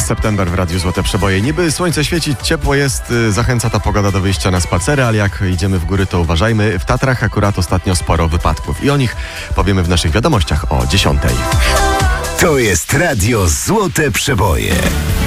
September w Radiu Złote Przeboje. Niby słońce świeci, ciepło jest, zachęca ta pogoda do wyjścia na spacery, ale jak idziemy w góry, to uważajmy. W Tatrach akurat ostatnio sporo wypadków i o nich powiemy w naszych wiadomościach o 10:00. To jest Radio Złote Przeboje.